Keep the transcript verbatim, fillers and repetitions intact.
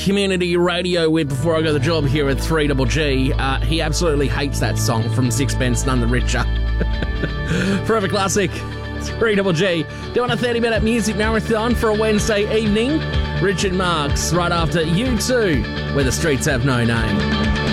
community radio with Before I Got the Job here at three Double G. Uh, he absolutely hates that song from Sixpence None the Richer. Forever classic. three Double G. Doing a thirty-minute music marathon for a Wednesday evening. Richard Marx right after U two, Where the Streets Have No Name.